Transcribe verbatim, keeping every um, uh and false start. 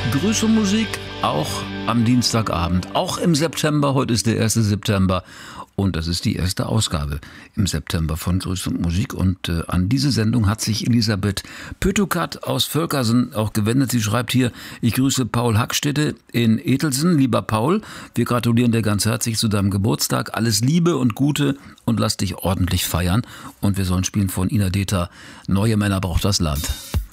Grüß und Musik auch am Dienstagabend, auch im September. Heute ist der erste September und das ist die erste Ausgabe im September von Grüß und Musik. Und äh, an diese Sendung hat sich Elisabeth Pöttukat aus Völkersen auch gewendet. Sie schreibt hier: Ich grüße Paul Hackstätte in Etelsen. Lieber Paul, wir gratulieren dir ganz herzlich zu deinem Geburtstag. Alles Liebe und Gute und lass dich ordentlich feiern. Und wir sollen spielen von Ina Deta, Neue Männer braucht das Land.